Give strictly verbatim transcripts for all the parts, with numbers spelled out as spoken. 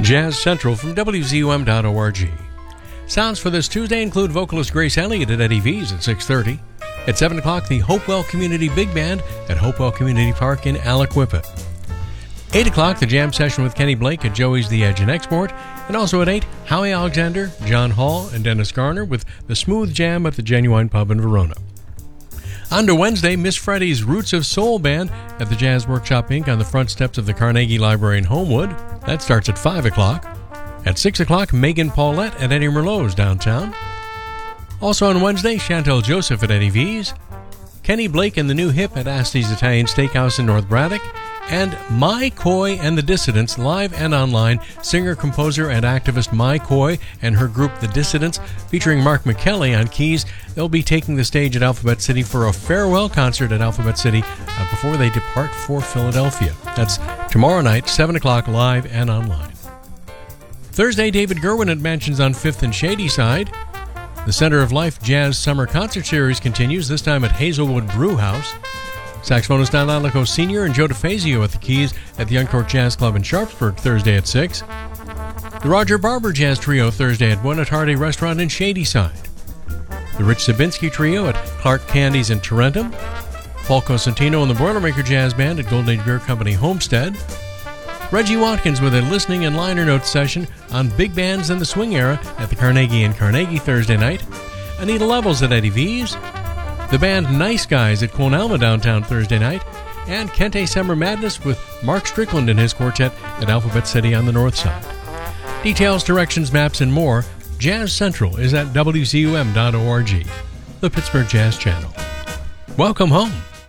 Jazz Central from W Z U M dot org. Sounds for this Tuesday include vocalist Grace Elliott at Eddie V's at six thirty. At seven o'clock, the Hopewell Community Big Band at Hopewell Community Park in Aliquippa. eight o'clock, the jam session with Kenny Blake at Joey's The Edge and Export. And also at eight, Howie Alexander, John Hall, and Dennis Garner with the Smooth Jam at the Genuine Pub in Verona. On to Wednesday, Miss Freddy's Roots of Soul Band at the Jazz Workshop Incorporated on the front steps of the Carnegie Library in Homewood. That starts at five o'clock. At six o'clock, Megan Paulette at Eddie Merlot's downtown. Also on Wednesday, Chantel Joseph at Eddie V's, Kenny Blake and the New Hip at Asti's Italian Steakhouse in North Braddock, and My Coy and the Dissidents, live and online, singer, composer, and activist My Coy and her group The Dissidents, featuring Mark McKelly on keys. They'll be taking the stage at Alphabet City for a farewell concert at Alphabet City uh, before they depart for Philadelphia. That's tomorrow night, seven o'clock, live and online. Thursday, David Gerwin at Mansions on fifth and Shadyside. The Center of Life Jazz Summer Concert Series continues, this time at Hazelwood Brew House. Saxophonist Don Alico Senior and Joe DeFazio at the keys at the Uncork Jazz Club in Sharpsburg Thursday at six. The Roger Barber Jazz Trio Thursday at Buonattardi Restaurant in Shadyside. The Rich Sabinski Trio at Clark Candies in Tarentum. Paul Cosentino and the Boilermaker Jazz Band at Golden Age Beer Company Homestead. Reggie Watkins with a listening and liner notes session on big bands in the swing era at the Carnegie in Carnegie Thursday night. Anita Levels at Eddie V's. The band Nice Guys at Quon Alma downtown Thursday night, and Kente Summer Madness with Mark Strickland and his quartet at Alphabet City on the north side. Details, directions, maps, and more, Jazz Central is at W Z U M dot org, the Pittsburgh Jazz Channel. Welcome home.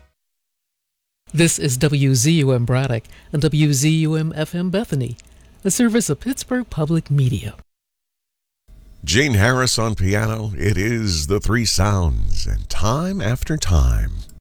This is W Z U M Braddock and W Z U M F M Bethany, a service of Pittsburgh Public Media. Gene Harris on piano. It is the Three Sounds, and time after time,